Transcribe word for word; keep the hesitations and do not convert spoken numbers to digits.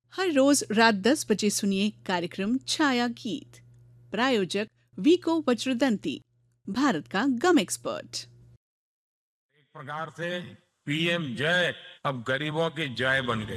हर रोज रात दस बजे सुनिए कार्यक्रम छाया गीत। प्रायोजक विको वज्रदंती, भारत का गम एक्सपर्ट। एक प्रकार से पीएम जय अब गरीबों की जय बन गई।